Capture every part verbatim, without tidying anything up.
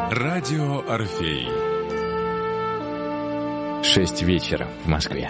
Радио Орфей. Шесть вечера в Москве.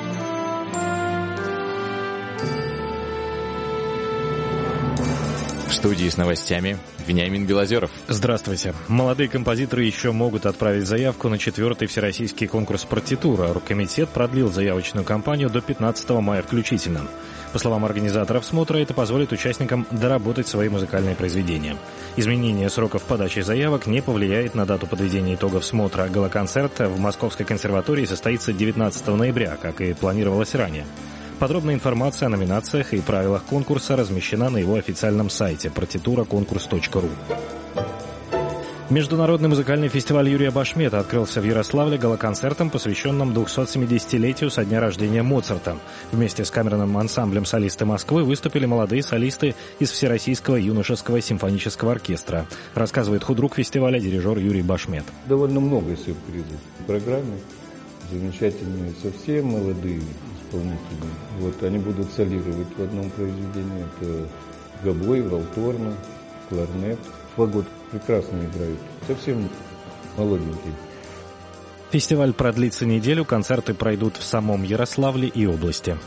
В студии с новостями Вениамин Белозеров. Здравствуйте. Молодые композиторы еще могут отправить заявку на четвертый всероссийский конкурс «Партитура». Оргкомитет продлил заявочную кампанию до пятнадцатого мая включительно. По словам организаторов смотра, это позволит участникам доработать свои музыкальные произведения. Изменение сроков подачи заявок не повлияет на дату подведения итогов смотра. Галоконцерт в Московской консерватории состоится девятнадцатого ноября, как и планировалось ранее. Подробная информация о номинациях и правилах конкурса размещена на его официальном сайте партитура конкурс точка ру. Международный музыкальный фестиваль Юрия Башмета открылся в Ярославле галоконцертом, посвященным двухсотсемидесятилетию со дня рождения Моцарта. Вместе с камерным ансамблем «Солисты Москвы» выступили молодые солисты из Всероссийского юношеского симфонического оркестра, рассказывает худрук фестиваля дирижер Юрий Башмет. Довольно много сюрпризов в программе, замечательные, совсем молодые исполнители. Вот они будут солировать в одном произведении. Это гобой, валторна, кларнет, фагот. Прекрасно играют, совсем молоденькие. Фестиваль продлится неделю, концерты пройдут в самом Ярославле и области.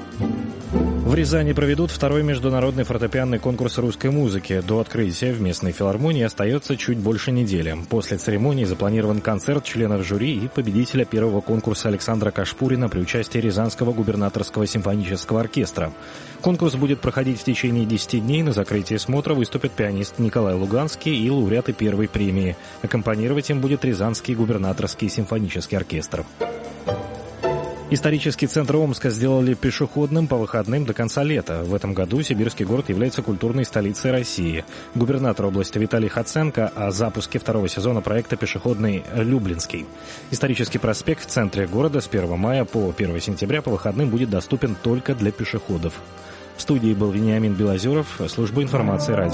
В Рязани проведут второй международный фортепианный конкурс русской музыки. До открытия в местной филармонии остается чуть больше недели. После церемонии запланирован концерт членов жюри и победителя первого конкурса Александра Кашпурина при участии Рязанского губернаторского симфонического оркестра. Конкурс будет проходить в течение десяти дней. На закрытии смотра выступят пианист Николай Луганский и лауреаты первой премии. Аккомпанировать им будет Рязанский губернаторский симфонический оркестр. Исторический центр Омска сделали пешеходным по выходным до конца лета. В этом году сибирский город является культурной столицей России. Губернатор области Виталий Хаценко о запуске второго сезона проекта «Пешеходный Люблинский». Исторический проспект в центре города с первого мая по первого сентября по выходным будет доступен только для пешеходов. В студии был Вениамин Белозеров, служба информации радио.